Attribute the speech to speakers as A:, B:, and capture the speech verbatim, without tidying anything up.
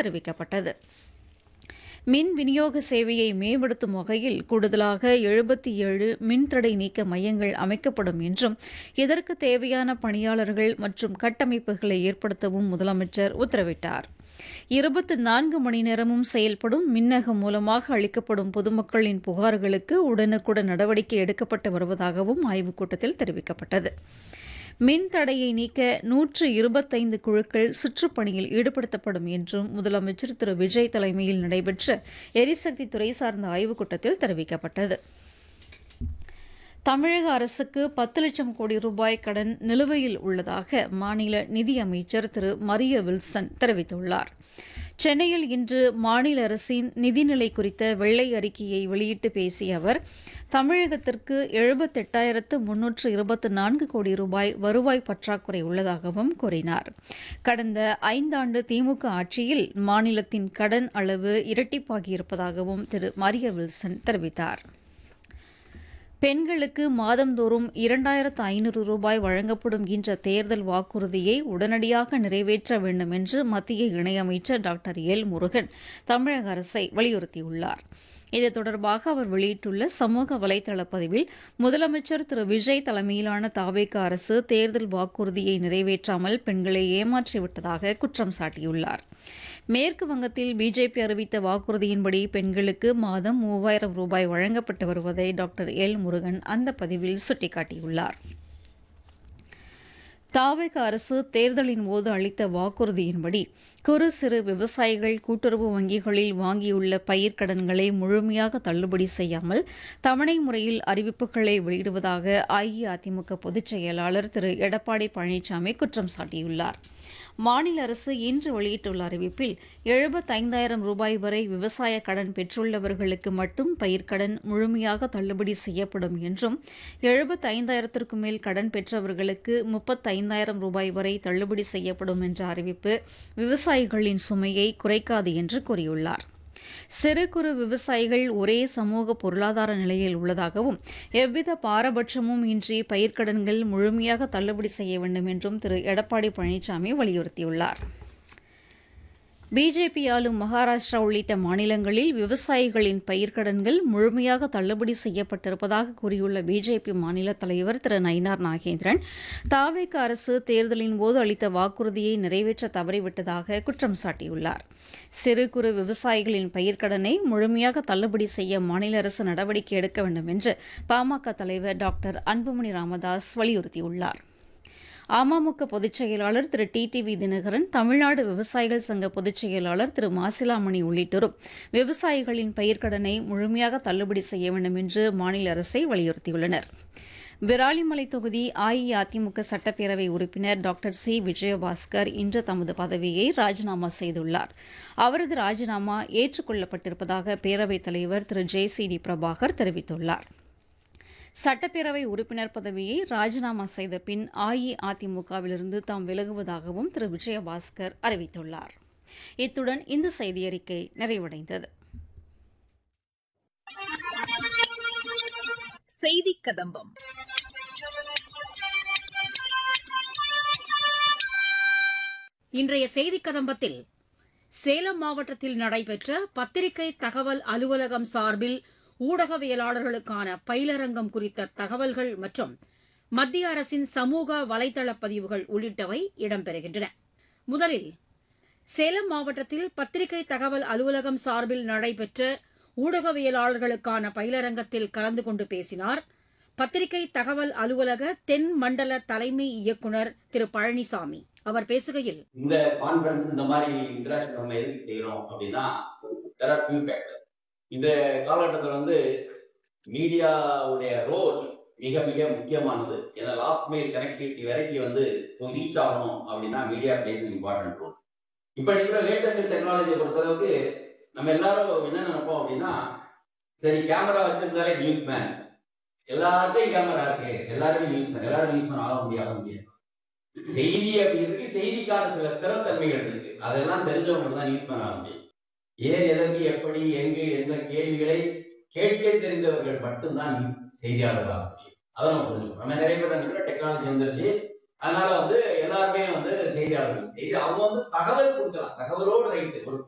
A: தெரிவிக்கப்பட்டது. மின் விநியோக சேவையை மேம்படுத்தும் வகையில் கூடுதலாக எழுபத்தி ஏழு மின்தடை நீக்க மையங்கள் அமைக்கப்படும் என்றும் இதற்கு தேவையான பணியாளர்கள் மற்றும் கட்டமைப்புகளை ஏற்படுத்தவும் முதலமைச்சர் உத்தரவிட்டார். இருபத்தி நான்கு மணி நேரமும் செயல்படும் மின்னகம் மூலமாக அளிக்கப்படும் பொதுமக்களின் புகார்களுக்கு உடனுக்குடன் நடவடிக்கை எடுக்கப்பட்டு வருவதாகவும் ஆய்வுக் கூட்டத்தில் தெரிவிக்கப்பட்டது. மின் தடையை நீக்க நூற்று இருபத்தைந்து குழுக்கள் சுற்றுப்பணியில் ஈடுபடுத்தப்படும் என்றும் முதலமைச்சர் திரு விஜய் தலைமையில் நடைபெற்ற எரிசக்தி துறை சார்ந்த ஆய்வுக் கூட்டத்தில் தெரிவிக்கப்பட்டது. தமிழக அரசுக்கு பத்து லட்சம் கோடி ரூபாய் கடன் நிலுவையில் உள்ளதாக மாநில நிதியமைச்சர் திரு மரிய வில்சன் தெரிவித்துள்ளார். சென்னையில் இன்று மாநில அரசின் நிதிநிலை குறித்த வெள்ளை அறிக்கையை வெளியிட்டு பேசிய அவர், தமிழகத்திற்கு எழுபத்தெட்டாயிரத்து முன்னூற்று இருபத்தி நான்கு கோடி ரூபாய் வருவாய் பற்றாக்குறை உள்ளதாகவும் கூறினார். கடந்த ஐந்தாண்டு திமுக ஆட்சியில் மாநிலத்தின் கடன் அளவு இரட்டிப்பாகியிருப்பதாகவும் திரு மரிய வில்சன் தெரிவித்தார். பெண்களுக்கு மாதந்தோறும் இரண்டாயிரத்து ஐநூறு ரூபாய் வழங்கப்படும் என்ற தேர்தல் வாக்குறுதியை உடனடியாக நிறைவேற்ற வேண்டும் என்று மத்திய இணையமைச்சர் டாக்டர் எல் முருகன் தமிழக அரசை வலியுறுத்தியுள்ளார். இது தொடர்பாக அவர் வெளியிட்டுள்ள சமூக வலைதள பதிவில், முதலமைச்சர் திரு விஜய் தலைமையிலான தாவேக அரசு தேர்தல் வாக்குறுதியை நிறைவேற்றாமல் பெண்களை ஏமாற்றிவிட்டதாக குற்றம் சாட்டியுள்ளார். மேற்கு வங்கத்தில் பிஜேபி அறிவித்த வாக்குறுதியின்படி பெண்களுக்கு மாதம் மூவாயிரம் ரூபாய் வழங்கப்பட்டு வருவதை டாக்டர் எல் முருகன் அந்த பதிவில் சுட்டிக்காட்டியுள்ளார். தாவேக அரசு தேர்தலின் போது அளித்த வாக்குறுதியின்படி குறு சிறு விவசாயிகள் கூட்டுறவு வங்கிகளில் வாங்கியுள்ள பயிர்க்கடன்களை முழுமையாக தள்ளுபடி செய்யாமல் தவணை முறையில் அறிவிப்புகளை வெளியிடுவதாக அஇஅதிமுக பொதுச் செயலாளர் திரு எடப்பாடி பழனிசாமி குற்றம் சாட்டியுள்ளார். மாநில அரசு இன்று வெளியிட்டுள்ள அறிவிப்பில் எழுபத்தைந்தாயிரம் ரூபாய் வரை விவசாய கடன் பெற்றுள்ளவர்களுக்கு மட்டும் பயிர்க்கடன் முழுமையாக தள்ளுபடி செய்யப்படும் என்றும், எழுபத்தைந்தாயிரத்திற்கும் மேல் கடன் பெற்றவர்களுக்கு முப்பத்தைந்தாயிரம் ரூபாய் வரை தள்ளுபடி செய்யப்படும் என்ற அறிவிப்பு விவசாயிகளின் சுமையை குறைக்காது என்று கூறியுள்ளார். சிறு குறு விவசாயிகள் ஒரே சமூக பொருளாதார நிலையில் உள்ளதாகவும், எவ்வித பாரபட்சமும் இன்றி பயிர்க்கடன்கள் முழுமையாக தள்ளுபடி செய்ய வேண்டும் என்றும் திரு எடப்பாடி பழனிசாமி வலியுறுத்தியுள்ளார். பிஜேபி ஆளும் மகாராஷ்டிரா உள்ளிட்ட மாநிலங்களில் விவசாயிகளின் பயிர்க்கடன்கள் முழுமையாக தள்ளுபடி செய்யப்பட்டிருப்பதாக கூறியுள்ள பிஜேபி மாநில தலைவர் திரு நயினார் நாகேந்திரன், தாவேக அரசு தேர்தலின் போது அளித்த வாக்குறுதியை நிறைவேற்ற தவறிவிட்டதாக குற்றம் சாட்டியுள்ளார். சிறு குறு விவசாயிகளின் பயிர்க்கடனை முழுமையாக தள்ளுபடி செய்ய மாநில அரசு நடவடிக்கை எடுக்க வேண்டும் என்று பாமக தலைவர் டாக்டர் அன்புமணி ராமதாஸ் வலியுறுத்தியுள்ளார். அமமுக பொதுச் செயலாளர் திரு D T V Dinakaran, Tamil Nadu விவசாயிகள் சங்க பொதுச் செயலாளர் திரு மாசிலாமணி உள்ளிட்டோரும் விவசாயிகளின் பயிர்க்கடனை முழுமையாக தள்ளுபடி செய்ய வேண்டும் என்று மாநில அரசை வலியுறுத்தியுள்ளனர். விராலிமலை தொகுதி அஇஅதிமுக சட்டப்பேரவை உறுப்பினர் டாக்டர் சி விஜயபாஸ்கர் இன்று தமது பதவியை ராஜினாமா செய்துள்ளார். அவரது ராஜினாமா ஏற்றுக்கொள்ளப்பட்டிருப்பதாக பேரவைத் தலைவர் திரு ஜே சி டி பிரபாகர் தெரிவித்துள்ளார். சட்டப்பேரவை உறுப்பினர் பதவியை ராஜினாமா செய்த பின் அஇஅதிமுகவிலிருந்து தாம் விலகுவதாகவும் திரு விஜயபாஸ்கர் அறிவித்துள்ளார். இத்துடன் இந்த செய்தியறிக்கை நிறைவடைந்தது.
B: செய்தி கதம்பம். இன்றைய செய்தி கதம்பத்தில் சேலம் மாவட்டத்தில் நடைபெற்ற பத்திரிகை தகவல் அலுவலகம் சார்பில் ஊடகவியலாளர்களுக்கான பயிலரங்கம் குறித்த தகவல்கள் மற்றும் மத்திய அரசின் சமூக வலைதள பதிவுகள் உள்ளிட்டவை இடம்பெறுகின்றன. முதலில் சேலம் மாவட்டத்தில் பத்திரிகை தகவல் அலுவலகம் சார்பில் நடைபெற்ற ஊடகவியலாளர்களுக்கான பயிலரங்கத்தில் கலந்து கொண்டு பேசினார் பத்திரிகை தகவல் அலுவலக தென் மண்டல தலைமை இயக்குநர் திரு பழனிசாமி. அவர் பேசுகையில்,
C: இந்த கான்ஃபரன்ஸ் இந்த மாதிரி இன்டராக்ஷன் நம்ம எதுக்கு செய்யறோம் அப்படின்னா, there are few factors. இந்த காலகட்டத்தில் வந்து மீடியாவுடைய ரோல் மிக மிக முக்கியமானது. ஏன்னா லாஸ்ட் மைல் கனெக்டிவிட்டி வரைக்கும் வந்து ரீச் ஆகணும் அப்படின்னா மீடியா பிளேஸ் இம்பார்ட்டன்ட் ரோல். இப்போ இருக்கிற லேட்டஸ்ட் டெக்னாலஜியை பொறுத்தளவுக்கு நம்ம எல்லாரும் என்ன நினைப்போம் அப்படின்னா, சரி கேமரா வச்சிருந்தாலே நியூஸ் மேன், எல்லார்ட்டையும் கேமரா இருக்கு, எல்லாருமே நியூஸ் மேன், எல்லாரும் நியூஸ் மேன் ஆக முடியாது முடியாது செய்தி அப்படி இருக்கு, செய்திக்கான சில ஸ்திரத்தன்மைகள் இருக்கு, அதெல்லாம் தெரிஞ்சவங்க தான் நியூஸ் மேன் ஆக முடியும். ஏன், எதற்கு, எப்படி, எங்கு, எந்த கேள்விகளை கேட்க தெரிந்தவர்கள் மட்டும்தான் செய்தியாளர்களாக முடியும். அதை நம்ம புரிஞ்சுக்கணும். நம்ம நிறைய பேர் நினைக்கிற டெக்னாலஜி வந்துருச்சு, அதனால வந்து எல்லாருமே வந்து செய்தியாளர்கள். செய்தி அவங்க வந்து தகவல் கொடுக்கலாம், தகவலோடு ரைட்டு. ஒரு